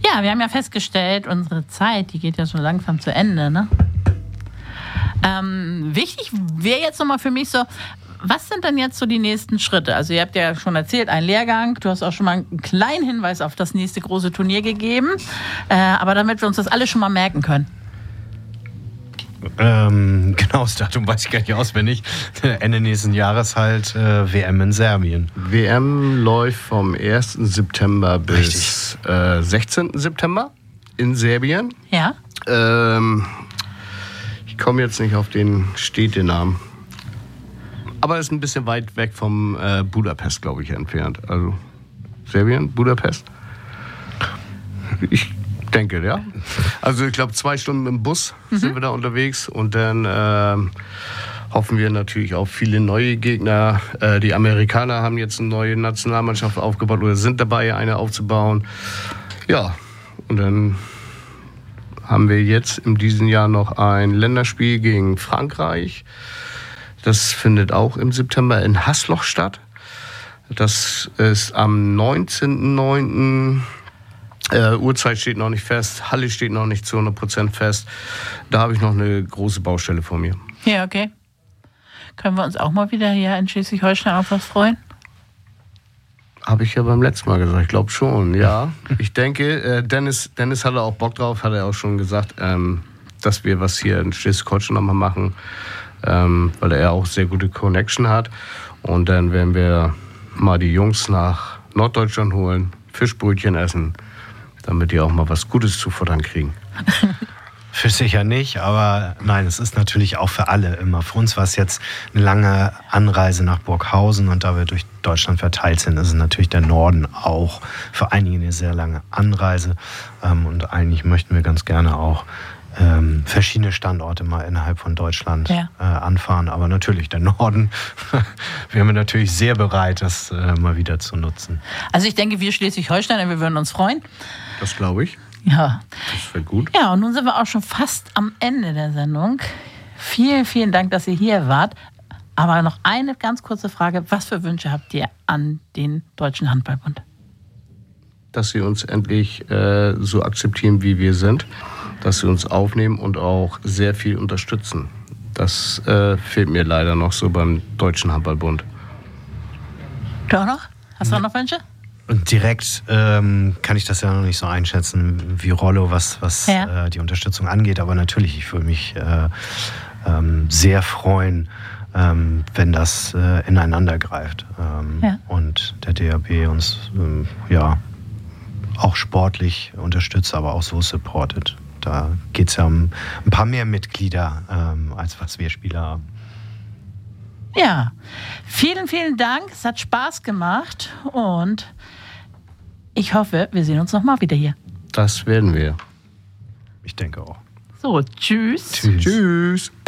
Ja, wir haben ja festgestellt, unsere Zeit, die geht ja schon langsam zu Ende, ne? Wichtig wäre jetzt nochmal für mich so, was sind denn jetzt so die nächsten Schritte? Also ihr habt ja schon erzählt, ein Lehrgang, du hast auch schon mal einen kleinen Hinweis auf das nächste große Turnier gegeben, aber damit wir uns das alles schon mal merken können. Genau, das Datum weiß ich gar nicht auswendig. Ende nächsten Jahres halt WM in Serbien. WM läuft vom 1. September bis 16. September in Serbien. Ja. Ich komme jetzt nicht auf den Städtenamen. Aber es ist ein bisschen weit weg vom Budapest, glaube ich, entfernt. Also Serbien, Budapest. Ich denke, ja. Also ich glaube 2 Stunden mit dem Bus sind wir da unterwegs. Und dann hoffen wir natürlich auf viele neue Gegner. Die Amerikaner haben jetzt eine neue Nationalmannschaft aufgebaut oder sind dabei, eine aufzubauen. Ja, und dann haben wir jetzt in diesem Jahr noch ein Länderspiel gegen Frankreich. Das findet auch im September in Hasloch statt. Das ist am 19.09. Uhrzeit steht noch nicht fest, Halle steht noch nicht zu 100% fest. Da habe ich noch eine große Baustelle vor mir. Ja, okay. Können wir uns auch mal wieder hier in Schleswig-Holstein auf was freuen? Habe ich ja beim letzten Mal gesagt, ich glaube schon, ja. Ich denke, Dennis hatte auch Bock drauf, hat er auch schon gesagt, dass wir was hier in Schleswig-Holstein nochmal machen, weil er auch sehr gute Connection hat. Und dann werden wir mal die Jungs nach Norddeutschland holen, Fischbrötchen essen, damit die auch mal was Gutes zu futtern kriegen. Für sicher nicht, aber nein, es ist natürlich auch für alle immer. Für uns war es jetzt eine lange Anreise nach Burghausen und da wir durch Deutschland verteilt sind, ist es natürlich der Norden auch für einige eine sehr lange Anreise. Und eigentlich möchten wir ganz gerne auch verschiedene Standorte mal innerhalb von Deutschland anfahren. Aber natürlich der Norden, wären wir natürlich sehr bereit, das mal wieder zu nutzen. Also ich denke, wir Schleswig-Holsteiner, wir würden uns freuen. Das glaube ich. Ja. Das wäre gut. Ja, und nun sind wir auch schon fast am Ende der Sendung. Vielen, vielen Dank, dass ihr hier wart. Aber noch eine ganz kurze Frage. Was für Wünsche habt ihr an den Deutschen Handballbund? Dass sie uns endlich so akzeptieren, wie wir sind. Dass sie uns aufnehmen und auch sehr viel unterstützen. Das fehlt mir leider noch so beim Deutschen Handballbund. Du auch noch? Hast du auch noch Wünsche? Und direkt kann ich das ja noch nicht so einschätzen, wie Rollo, was die Unterstützung angeht. Aber natürlich, ich würde mich sehr freuen, wenn das ineinander greift. Und der DHB uns auch sportlich unterstützt, aber auch so supportet. Da geht es ja um ein paar mehr Mitglieder, als was wir Spieler haben. Ja, vielen, vielen Dank. Es hat Spaß gemacht und ich hoffe, wir sehen uns nochmal wieder hier. Das werden wir. Ich denke auch. So, tschüss. Tschüss.